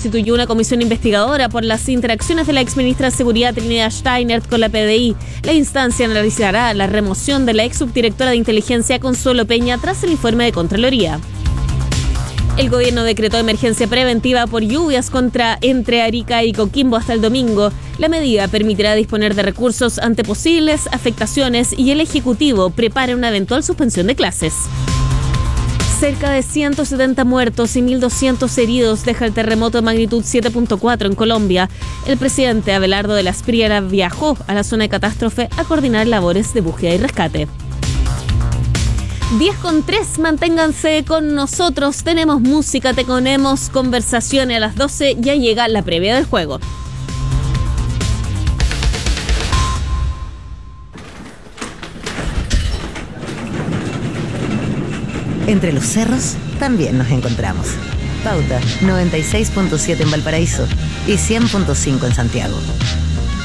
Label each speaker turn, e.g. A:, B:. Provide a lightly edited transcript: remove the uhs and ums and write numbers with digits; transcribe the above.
A: constituyó una comisión investigadora por las interacciones de la exministra de Seguridad Trinidad Steiner con la PDI. La instancia analizará la remoción de la ex subdirectora de Inteligencia Consuelo Peña tras el informe de Contraloría. El gobierno decretó emergencia preventiva por lluvias entre Arica y Coquimbo hasta el domingo. La medida permitirá disponer de recursos ante posibles afectaciones y el Ejecutivo prepara una eventual suspensión de clases. Cerca de 170 muertos y 1.200 heridos deja el terremoto de magnitud 7.4 en Colombia. El presidente Abelardo de la Espriella viajó a la zona de catástrofe a coordinar labores de búsqueda y rescate. 10:03, manténganse con nosotros, tenemos música, tenemos conversaciones. A las 12 ya llega la previa del juego.
B: Entre los cerros también nos encontramos. Pauta 96.7 en Valparaíso y 100.5 en Santiago.